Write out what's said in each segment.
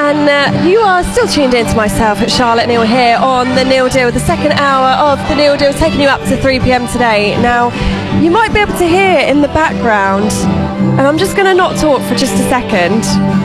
and you are still tuned in to myself, Charlotte Neal, here on The Neal Deal, the second hour of The Neal Deal, taking you up to 3 p.m. today. Now, you might be able to hear in the background, and I'm just going to not talk for just a second.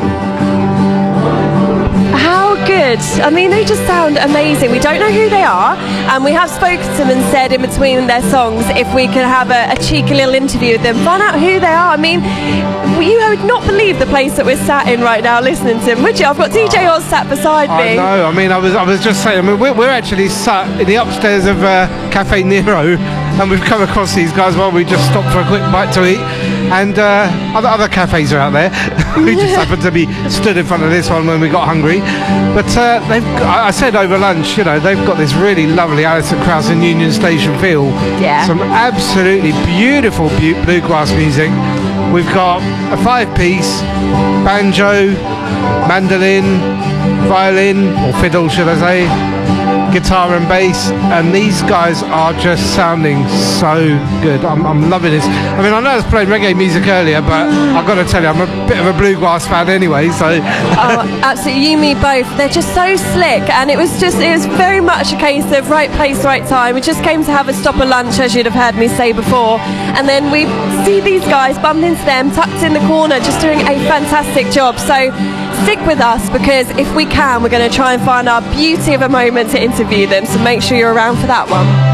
How good. I mean, they just sound amazing. We don't know who they are, and we have spoken to them and said in between their songs if we could have a cheeky little interview with them, find out who they are. I mean, you would not believe the place that we're sat in right now listening to them, would you? I've got DJ Oz sat beside me. I know. I mean, I was just saying, I mean, we're actually sat in the upstairs of Cafe Nero, and we've come across these guys while we just stopped for a quick bite to eat. And other cafes are out there. We just happened to be stood in front of this one when we got hungry. But I said over lunch, you know, they've got this really lovely Alison Krauss and Union Station feel. Yeah. Some absolutely beautiful bluegrass music. We've got a 5-piece, banjo, mandolin, violin, or fiddle should I say, guitar and bass, and these guys are just sounding so good. I'm loving this. I mean, I know I was playing reggae music earlier, but I've got to tell you, I'm a bit of a bluegrass fan anyway, so... Oh, absolutely, you, me both. They're just so slick, and it was very much a case of right place, right time. We just came to have a stop at lunch, as you'd have heard me say before, and then we see these guys, bumped into them, tucked in the corner, just doing a fantastic job. So stick with us, because if we can, we're going to try and find our beauty of a moment to interview them, so make sure you're around for that one.